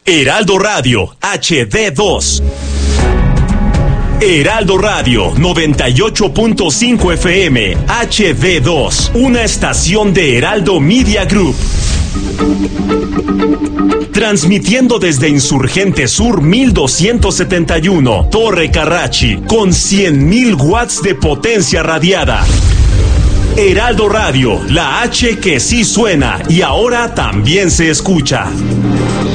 Heraldo Radio HD2. Heraldo Radio 98.5 FM HD2, una estación de Heraldo Media Group. Transmitiendo desde Insurgente Sur 1271, Torre Carrachi, con 100,000 watts de potencia radiada. Heraldo Radio, la H que sí suena y ahora también se escucha.